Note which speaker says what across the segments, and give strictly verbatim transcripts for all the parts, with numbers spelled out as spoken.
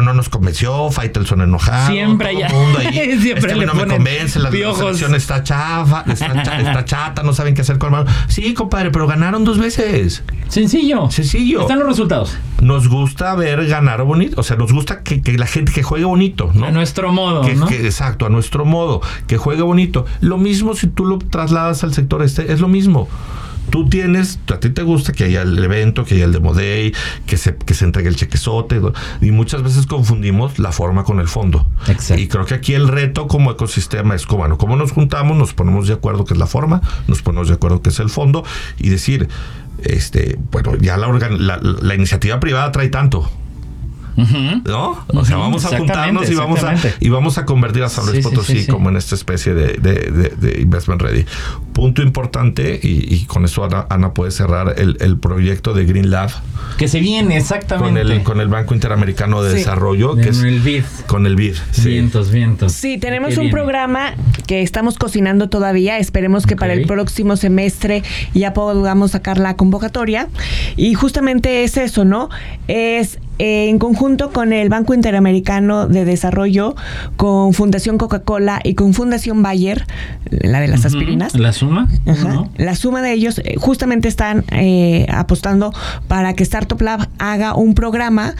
Speaker 1: no nos convenció, Faitelson enojado.
Speaker 2: Siempre
Speaker 1: todo
Speaker 2: ya.
Speaker 1: el mundo ahí.
Speaker 2: Siempre
Speaker 1: este
Speaker 2: le
Speaker 1: no me
Speaker 2: ponen
Speaker 1: convence, la, la selección está chafa, está, cha, está chata, no saben qué hacer con el balón. Sí, compadre, pero ganaron dos veces.
Speaker 2: Sencillo.
Speaker 1: Sencillo.
Speaker 2: Están los resultados.
Speaker 1: Nos gusta ver ganar bonito, o sea, nos gusta que, que la gente que juegue bonito, ¿no?
Speaker 2: A nuestro modo,
Speaker 1: que,
Speaker 2: ¿no?
Speaker 1: Que, exacto, a nuestro modo, que juegue bonito. Lo mismo si tú lo trasladas al sector este, es lo mismo. Tú tienes, a ti te gusta que haya el evento, que haya el Demo Day, que se, que se entregue el chequezote, y muchas veces confundimos la forma con el fondo.
Speaker 2: Exacto.
Speaker 1: Y creo que aquí el reto como ecosistema es como, bueno, ¿cómo nos juntamos? Nos ponemos de acuerdo que es la forma, nos ponemos de acuerdo que es el fondo, y decir, este, bueno, ya la, organ, la, la iniciativa privada trae tanto.
Speaker 2: Uh-huh.
Speaker 1: ¿No? O
Speaker 2: uh-huh.
Speaker 1: sea, vamos a juntarnos y vamos a, y vamos a convertir a San Luis sí, Potosí sí, sí, sí. como en esta especie de, de, de, de Investment Ready. Punto importante, y, y con eso Ana, Ana puede cerrar el, el proyecto de Green Lab.
Speaker 2: Que se viene, exactamente.
Speaker 1: Con el, con el Banco Interamericano de sí. Desarrollo.
Speaker 2: De
Speaker 1: que es,
Speaker 2: el B I D.
Speaker 1: Con el B I D.
Speaker 2: Sí. Vientos, vientos.
Speaker 3: Sí, tenemos Qué un bien. programa que estamos cocinando todavía. Esperemos que okay. para el próximo semestre ya podamos sacar la convocatoria. Y justamente es eso, ¿no? Es eh, en conjunto con el Banco Interamericano de Desarrollo, con Fundación Coca-Cola y con Fundación Bayer, la de las uh-huh. aspirinas.
Speaker 2: ¿La suma?
Speaker 3: Ajá.
Speaker 2: Uh-huh.
Speaker 3: La suma de ellos eh, justamente están eh, apostando para que Startup Lab haga un programa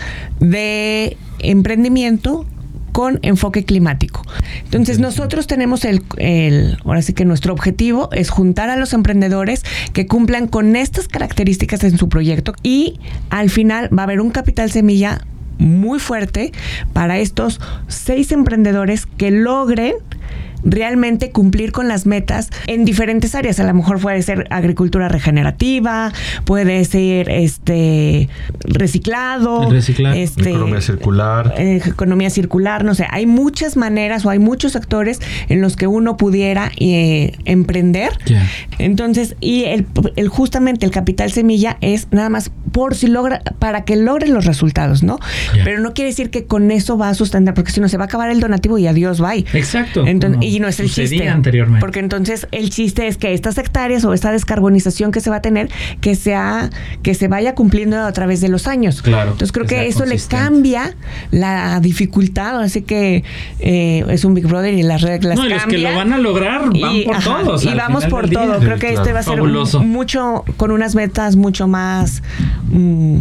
Speaker 3: de emprendimiento con enfoque climático. Entonces, nosotros tenemos el, el, ahora sí que nuestro objetivo es juntar a los emprendedores que cumplan con estas características en su proyecto, y al final va a haber un capital semilla muy fuerte para estos seis emprendedores que logren realmente cumplir con las metas en diferentes áreas. A lo mejor puede ser agricultura regenerativa, puede ser este reciclado,
Speaker 2: reciclar.
Speaker 3: este,
Speaker 1: economía circular,
Speaker 3: eh, economía circular, no sé, hay muchas maneras o hay muchos sectores en los que uno pudiera eh, emprender.
Speaker 2: Yeah.
Speaker 3: Entonces, y el, el justamente el capital semilla es nada más por si logra, para que logren los resultados, ¿no? Yeah. Pero no quiere decir que con eso va a sustentar, porque si no se va a acabar el donativo y adiós, bye.
Speaker 2: Exacto.
Speaker 3: Entonces, y no es el chiste.
Speaker 2: Anteriormente.
Speaker 3: Porque entonces el chiste es que estas hectáreas o esta descarbonización que se va a tener, que sea, que se vaya cumpliendo a través de los años.
Speaker 2: Claro.
Speaker 3: Entonces creo que, que eso le cambia la dificultad, así que eh, es un Big Brother y las reglas
Speaker 2: no,
Speaker 3: cambian.
Speaker 2: Los que lo van a lograr van
Speaker 3: y,
Speaker 2: por
Speaker 3: ajá,
Speaker 2: todos.
Speaker 3: Y vamos por todo. Creo que claro. este va a ser
Speaker 2: fabuloso.
Speaker 3: mucho, con unas metas mucho más mm,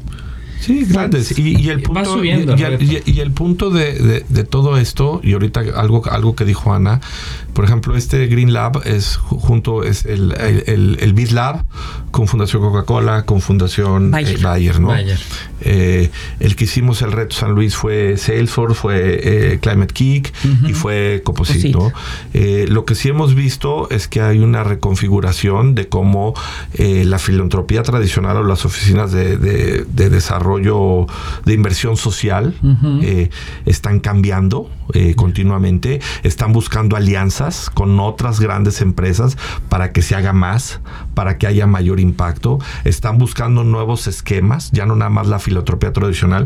Speaker 1: sí, grandes. Y, y el punto,
Speaker 2: subiendo,
Speaker 1: y, y, y, y el punto de, de, de todo esto, y ahorita algo, algo que dijo Ana, por ejemplo, este Green Lab es junto, es el, el, el, el B I D Lab con Fundación Coca-Cola, con Fundación Bayer, eh, Bayer ¿no?
Speaker 2: Bayer.
Speaker 1: Eh, el que hicimos el reto San Luis fue Salesforce, fue eh, Climate Kick uh-huh. y fue Composite, ¿no? Eh, lo que sí hemos visto es que hay una reconfiguración de cómo eh, la filantropía tradicional o las oficinas de, de, de desarrollo de inversión social uh-huh. eh, están cambiando eh, continuamente, están buscando alianzas con otras grandes empresas para que se haga más, para que haya mayor impacto, están buscando nuevos esquemas, ya no nada más la filantropía tradicional,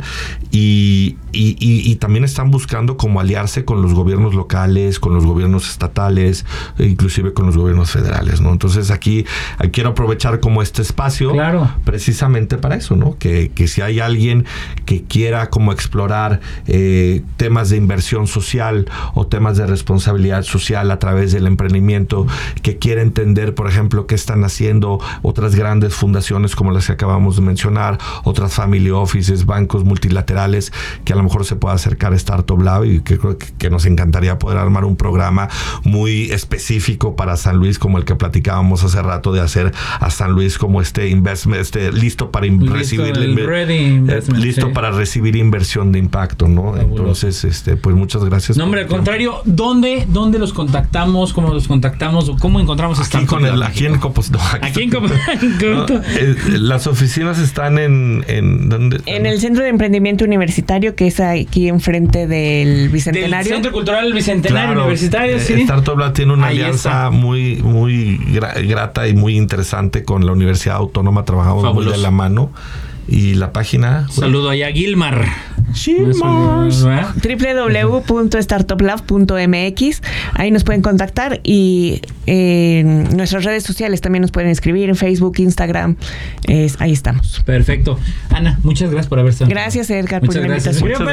Speaker 1: y, y, y, y también están buscando cómo aliarse con los gobiernos locales, con los gobiernos estatales, e inclusive con los gobiernos federales, ¿no? Entonces aquí, aquí quiero aprovechar como este espacio
Speaker 2: claro.
Speaker 1: precisamente para eso, ¿no? Que, que si hay alguien que quiera como explorar eh, temas de inversión social o temas de responsabilidad social a través del emprendimiento, que quiera entender, por ejemplo, qué están haciendo otras grandes fundaciones como las que acabamos de mencionar, otras family offices, bancos multilaterales, que a lo mejor se pueda acercar a Startup Lab, y que creo que, que nos encantaría poder armar un programa muy específico para San Luis, como el que platicábamos hace rato, de hacer a San Luis como este investment, este listo para in- listo recibir eh, listo sí. para recibir inversión de impacto, ¿no? Fabuloso. Entonces, este, pues muchas gracias.
Speaker 2: No, hombre, al contrario, ¿dónde, dónde los contactamos? ¿Cómo los contactamos? ¿Cómo encontramos
Speaker 1: aquí
Speaker 2: Startup
Speaker 1: con el,
Speaker 2: Lab?
Speaker 1: aquí en Copos, no, aquí,
Speaker 2: aquí en Copos.
Speaker 1: no, eh, las oficinas están en en ¿dónde?
Speaker 3: En el Centro de Emprendimiento Universitario, que es aquí enfrente del Bicentenario.
Speaker 2: Del Centro Cultural Bicentenario claro, Universitario, sí.
Speaker 1: Startup Lab tiene una
Speaker 2: Ahí
Speaker 1: alianza está. muy muy gra- grata y muy interesante con la Universidad Autónoma. Trabajamos Fabuloso. muy de la mano. Y la página.
Speaker 2: Saludo allá a Gilmar.
Speaker 3: Gilmar. doble u doble u doble u punto startup lab punto m x. Ahí nos pueden contactar, y en eh, nuestras redes sociales también nos pueden escribir en Facebook, Instagram. Es, ahí estamos.
Speaker 2: Perfecto. Ana, muchas gracias por haber estado.
Speaker 3: Gracias, Edgar,
Speaker 2: muchas
Speaker 3: por la
Speaker 2: gracias.
Speaker 3: invitación.